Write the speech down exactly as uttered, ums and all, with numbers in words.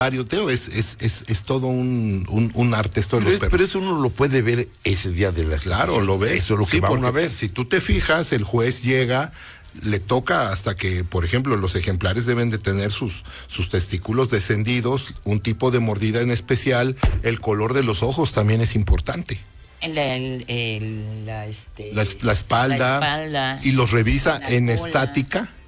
Teo, es, es, es, es todo un, un, un arte esto de pero los es, perros. Pero eso uno lo puede ver ese día de la Claro, lo ves. Eso es lo que sí, va uno a porque ver. Si tú te fijas, el juez llega, le toca hasta que, por ejemplo, los ejemplares deben de tener sus, sus testículos descendidos, un tipo de mordida en especial, el color de los ojos también es importante. El, el, el, la, este, La, la, espalda, la espalda, y los revisa la en cola. estática.